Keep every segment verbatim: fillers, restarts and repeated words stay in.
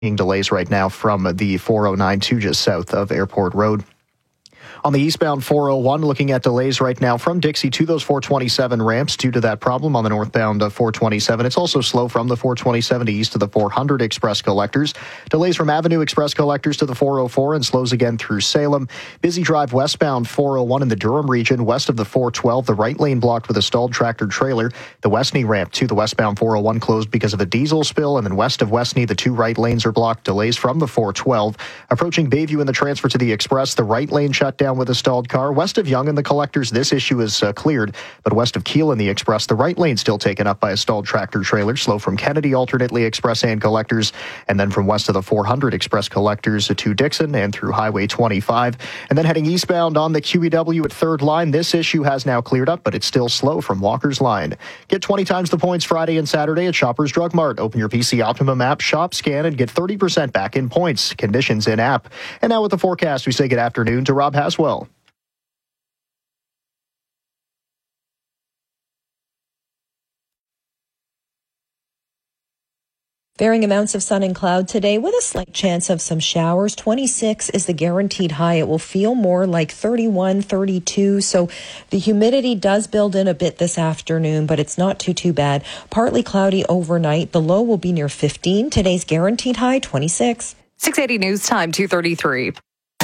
Delays right now from the four oh nine to just south of Airport Road. On the eastbound four oh one, looking at delays right now from Dixie to those four twenty-seven ramps due to that problem on the northbound uh, four twenty-seven. It's also slow from the four twenty-seven to east of the four hundred express collectors. Delays from Avenue Express collectors to the four oh four and slows again through Salem. Busy drive westbound four oh one in the Durham region, west of the four twelve. The right lane blocked with a stalled tractor trailer. The Westney ramp to the westbound four oh one closed because of a diesel spill. And then west of Westney, the two right lanes are blocked. Delays from the four twelve. Approaching Bayview in the transfer to the express, the right lane shut down with a stalled car. West of Yonge and the collectors, this issue is uh, cleared, but west of Keele and the express, the right lane still taken up by a stalled tractor trailer. Slow from Kennedy, alternately express and collectors, and then from west of the four hundred express collectors to Dixon and through Highway twenty-five. And then heading eastbound on the Q E W at third line, this issue has now cleared up, but it's still slow from Walker's Line. Get twenty times the points Friday and Saturday at Shoppers Drug Mart. Open your P C Optimum app, shop, scan, and get thirty percent back in points. Conditions in app. And now with the forecast, we say good afternoon to Rob Haswell. Varying amounts of sun and cloud today with a slight chance of some showers. twenty-six is the guaranteed high. It will feel more like thirty-one, thirty-two. So the humidity does build in a bit this afternoon, but it's not too, too bad. Partly cloudy overnight. The low will be near fifteen. Today's guaranteed high, twenty-six. six eighty News Time, two thirty-three.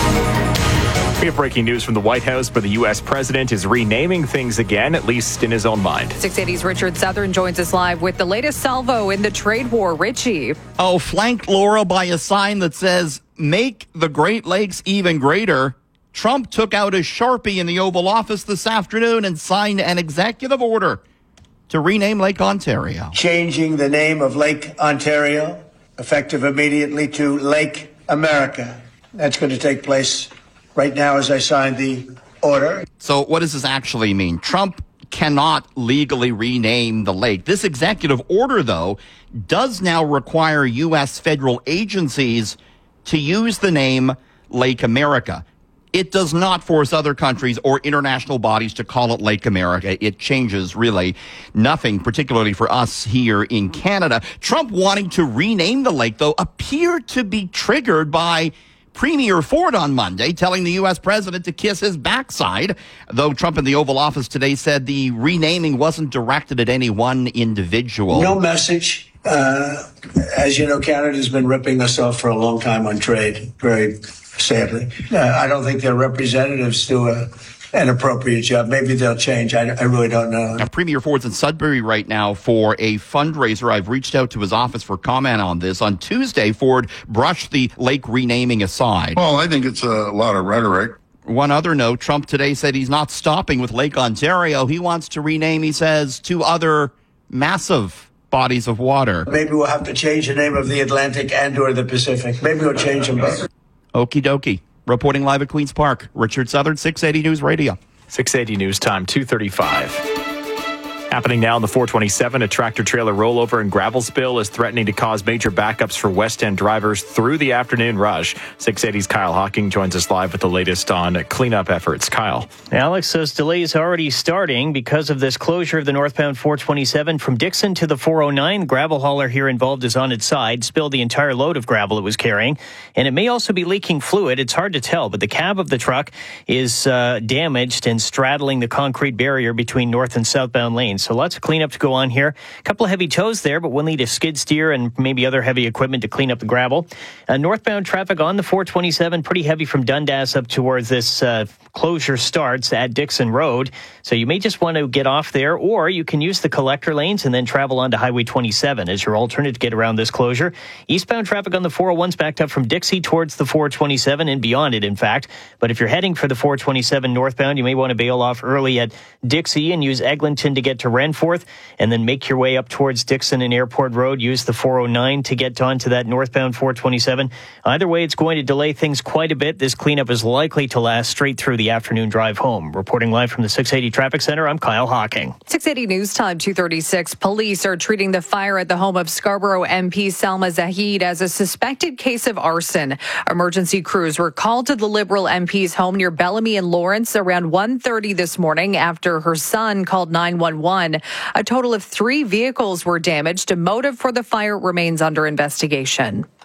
We have breaking news from the White House, where the U S president is renaming things again, at least in his own mind. six eighty's Richard Southern joins us live with the latest salvo in the trade war. Richie. Oh, flanked, Laura, by a sign that says, "Make the Great Lakes even greater." Trump took out a Sharpie in the Oval Office this afternoon and signed an executive order to rename Lake Ontario. Changing the name of Lake Ontario, effective immediately, to Lake America. That's going to take place right now as I sign the order. So what does this actually mean? Trump cannot legally rename the lake. This executive order, though, does now require U S federal agencies to use the name Lake America. It does not force other countries or international bodies to call it Lake America. It changes really nothing, particularly for us here in Canada. Trump wanting to rename the lake, though, appeared to be triggered by Premier Ford on Monday telling the U S president to kiss his backside, though Trump in the Oval Office today said the renaming wasn't directed at any one individual. No message. Uh, as you know, Canada's been ripping us off for a long time on trade, very sadly. Uh, I don't think their representatives do a an appropriate job. Maybe they'll change. I, I really don't know. Now, Premier Ford's in Sudbury right now for a fundraiser. I've reached out to his office for comment on this. On Tuesday, Ford brushed the lake renaming aside. Well, I think it's a lot of rhetoric. One other note, Trump today said he's not stopping with Lake Ontario. He wants to rename, he says, two other massive bodies of water. Maybe we'll have to change the name of the Atlantic and or the Pacific. Maybe we'll change them both. Okie dokie. Reporting live at Queen's Park, Richard Southern, six eighty News Radio. six eighty News Time, two thirty-five. Happening now on the four twenty-seven, a tractor-trailer rollover and gravel spill is threatening to cause major backups for West End drivers through the afternoon rush. six eighty's Kyle Hawking joins us live with the latest on cleanup efforts. Kyle. Alex says delays already starting because of this closure of the northbound four twenty-seven from Dixon to the four oh nine. Gravel hauler here involved is on its side, spilled the entire load of gravel it was carrying, and it may also be leaking fluid. It's hard to tell, but the cab of the truck is uh, damaged and straddling the concrete barrier between north and southbound lanes. So lots of cleanup to go on here. A couple of heavy tows there, but we'll need a skid steer and maybe other heavy equipment to clean up the gravel. Uh, northbound traffic on the four twenty-seven, pretty heavy from Dundas up towards this uh, closure starts at Dixon Road. So you may just want to get off there, or you can use the collector lanes and then travel onto Highway twenty-seven as your alternate to get around this closure. Eastbound traffic on the four oh one's backed up from Dixie towards the four twenty-seven and beyond it, in fact. But if you're heading for the four twenty-seven northbound, you may want to bail off early at Dixie and use Eglinton to get to Renforth, and then make your way up towards Dixon and Airport Road. Use the four oh nine to get onto that northbound four twenty-seven. Either way, it's going to delay things quite a bit. This cleanup is likely to last straight through the afternoon drive home. Reporting live from the six eighty Traffic Center, I'm Kyle Hawking. six eighty News Time, two thirty-six. Police are treating the fire at the home of Scarborough M P Salma Zahid as a suspected case of arson. Emergency crews were called to the Liberal M P's home near Bellamy and Lawrence around one thirty this morning after her son called nine one one. A total of three vehicles were damaged. A motive for the fire remains under investigation.